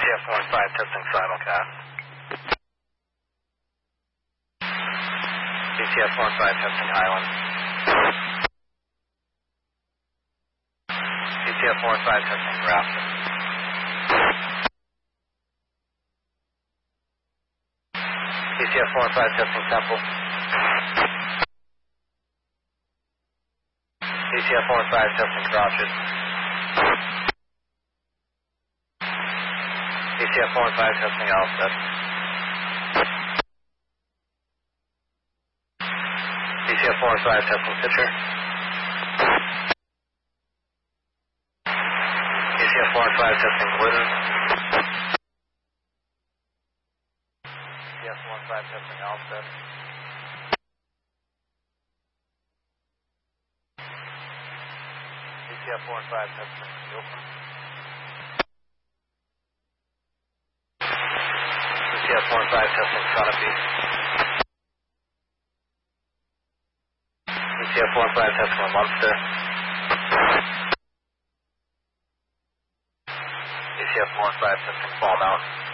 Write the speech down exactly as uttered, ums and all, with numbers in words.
F four and five testing simulcast. B C F four and five testing Highland. B C F four and five testing Grafton. B C F four and five testing Temple. B C F four and five testing Crotched. B C F four and five testing Alstead. B C F four and five testing Pitcher. B C F four and five testing Glidden. B C F four and five testing Alstead. B C F four and five testing Gilson. B C F four and five testing Sunapee. B C F four and five testing Munster. B C F four and five testing Fall Mountain.